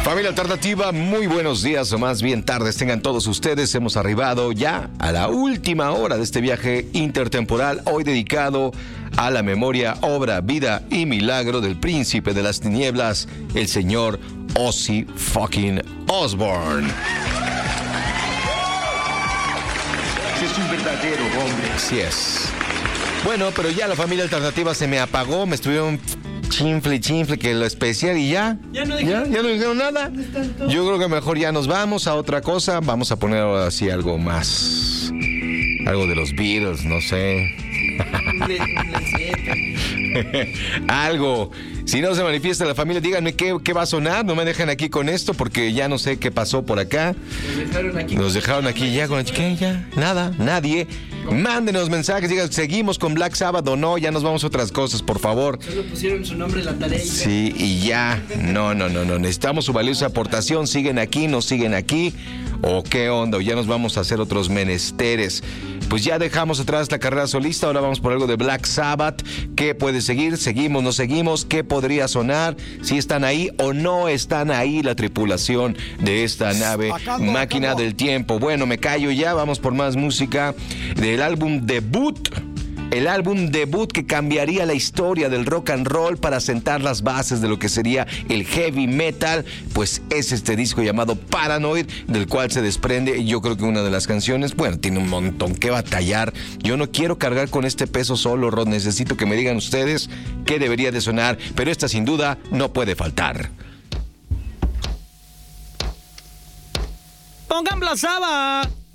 Familia Alternativa, muy buenos días o más bien tardes tengan todos ustedes. Hemos arribado ya a la última hora de este viaje intertemporal, hoy dedicado a la memoria, obra, vida y milagro del príncipe de las tinieblas, el señor Ozzy fucking Osbourne. Es un verdadero hombre. Así es. Bueno, pero ya la Familia Alternativa se me apagó, me estuvieron chinfle, que lo especial y ya no dijeron nada. Yo creo que mejor ya nos vamos a otra cosa. Vamos a poner ahora sí algo más. Algo de los Beatles, no sé. Algo. Si no se manifiesta la familia, díganme qué va a sonar. No me dejen aquí con esto porque ya no sé qué pasó por acá. Nos dejaron aquí ya con ¿qué? Ya nada, nadie. Mándenos mensajes, digan, seguimos con Black Sabbath o no, ya nos vamos a otras cosas, por favor. Solo pusieron su nombre en la tarea. Sí, y ya. No. Necesitamos su valiosa aportación. ¿Siguen aquí? ¿No siguen aquí? ¿O qué onda? ¿O ya nos vamos a hacer otros menesteres? Pues ya dejamos atrás la carrera solista, ahora vamos por algo de Black Sabbath. ¿Qué puede seguir? ¿Seguimos? ¿No seguimos? ¿Qué podría sonar? Si están ahí o no están ahí la tripulación de esta nave máquina del tiempo. Bueno, me callo ya, vamos por más música del álbum debut. El álbum debut que cambiaría la historia del rock and roll para sentar las bases de lo que sería el heavy metal, pues es este disco llamado Paranoid, del cual se desprende, yo creo que una de las canciones, bueno, tiene un montón que batallar. Yo no quiero cargar con este peso solo, Rod, necesito que me digan ustedes qué debería de sonar, pero esta sin duda no puede faltar. ¡Pongan Black Sabbath!